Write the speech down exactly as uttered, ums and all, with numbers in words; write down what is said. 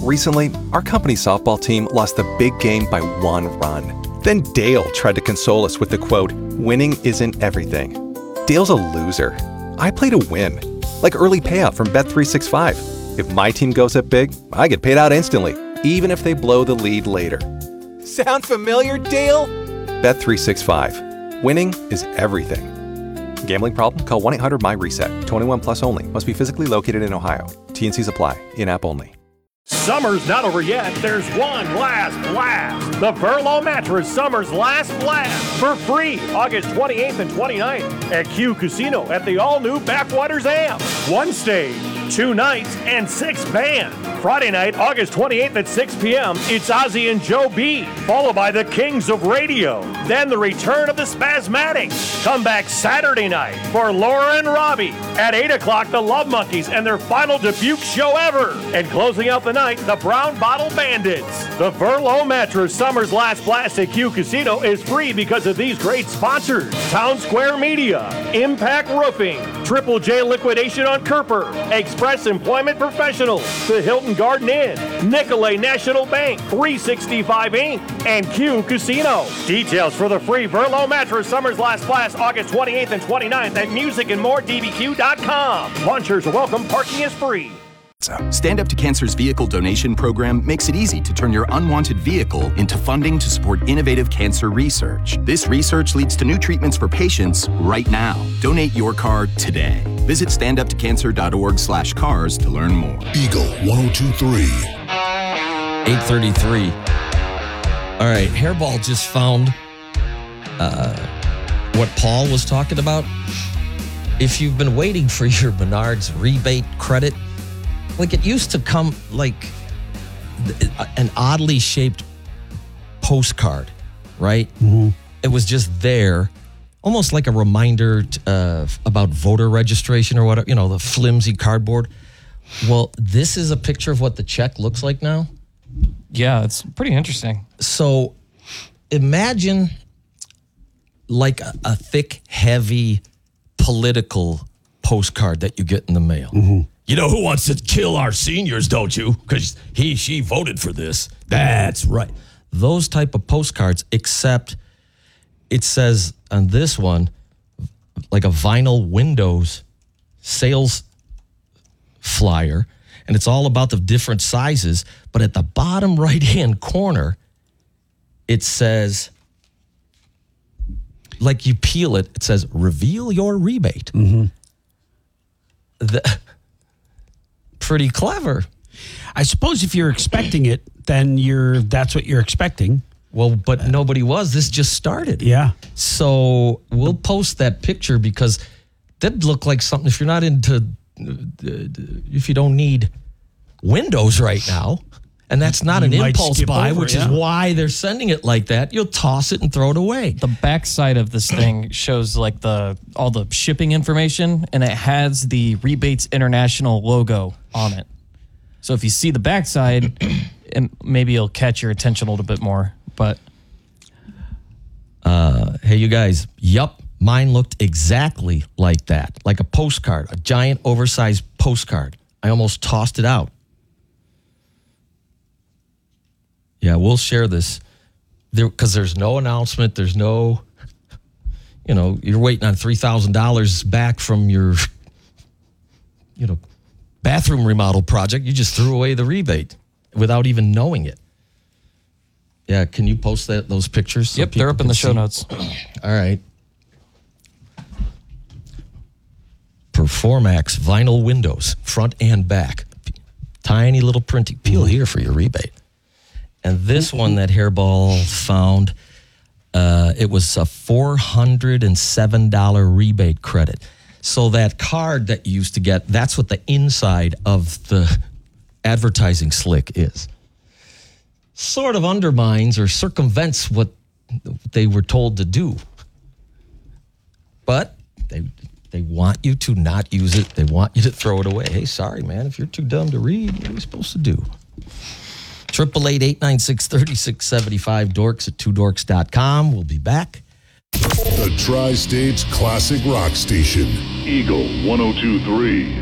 Recently, our company's softball team lost the big game by one run. Then Dale tried to console us with the quote, "Winning isn't everything." Dale's a loser. I play to win, like early payout from Bet three sixty-five. If my team goes up big, I get paid out instantly, even if they blow the lead later. Sound familiar, Dale? Bet three sixty-five. Winning is everything. Gambling problem? Call one eight hundred M Y reset. twenty-one plus only. Must be physically located in Ohio. T and Cs apply. In-app only. Summer's not over yet. There's one last blast. The Verlo Mattress Summer's Last Blast for free August twenty-eighth and twenty-ninth at Q Casino at the all-new Backwaters Amp. One stage, two nights, and six bands. Friday night, August twenty-eighth at six p.m., it's Ozzy and Joe B, followed by the Kings of Radio. Then the return of the Spasmatics. Come back Saturday night for Laura and Robbie. At eight o'clock, the Love Monkeys and their final debut show ever. And closing out the night, the Brown Bottle Bandits. The Verlo Mattress Summer's Last Blast at Q Casino is free because of these great sponsors. Town Square Media, Impact Roofing, Triple J Liquidation on Kerper, Express Employment Professionals, the Hilton Garden Inn, Nicolay National Bank, three sixty-five Incorporated, and Q Casino. Details for the free Verlo Mattress Summer's Last Blast August twenty-eighth and twenty-ninth at music and more d b q dot com. Punchers are welcome, parking is free. Stand Up to Cancer's vehicle donation program makes it easy to turn your unwanted vehicle into funding to support innovative cancer research. This research leads to new treatments for patients right now. Donate your car today. Visit stand up to cancer dot org slash cars to learn more. Eagle one oh two point three. eight thirty-three. All right, Hairball just found uh, what Paul was talking about. If you've been waiting for your Menards rebate credit, like it used to come like an oddly shaped postcard, right? Mm-hmm. It was just there, almost like a reminder uh, about voter registration or whatever, you know, the flimsy cardboard. Well, this is a picture of what the check looks like now. Yeah, it's pretty interesting. So imagine like a, a thick, heavy political postcard that you get in the mail. Mm-hmm. You know who wants to kill our seniors, don't you? Because he, she voted for this. That's right. Those type of postcards, except it says on this one, like a vinyl windows sales flyer, and it's all about the different sizes. But at the bottom right-hand corner, it says, like you peel it, it says, reveal your rebate. Mm-hmm. The... Pretty clever. I suppose if you're expecting it, then you're that's what you're expecting. Well, but uh, nobody was. This just started. Yeah. So we'll post that picture because that'd look like something if you're not into, if you don't need windows right now, and that's not you an impulse buy, over, which yeah. is why they're sending it like that. You'll toss it and throw it away. The backside of this thing shows like the all the shipping information, and it has the Rebates International logo on it. So if you see the backside, and maybe it'll catch your attention a little bit more. But uh, hey, you guys, yup, mine looked exactly like that, like a postcard, a giant oversized postcard. I almost tossed it out. Yeah, we'll share this there because there's no announcement. There's no, you know, you're waiting on three thousand dollars back from your, you know, bathroom remodel project. You just threw away the rebate without even knowing it. Yeah, can you post that those pictures? So yep, they're up in the show see? notes. All right. Performax vinyl windows, front and back. Tiny little printing. Peel here for your rebate. And this one that Hairball found, uh, it was a four hundred seven dollars rebate credit. So that card that you used to get, that's what the inside of the advertising slick is. Sort of undermines or circumvents what they were told to do. But they they want you to not use it. They want you to throw it away. Hey, sorry, man, if you're too dumb to read, what are you supposed to do? Triple eight eight nine six three six seven five dorks at two dorks dot com. We'll be back. The Tri-State's classic rock station. Eagle one oh two point three.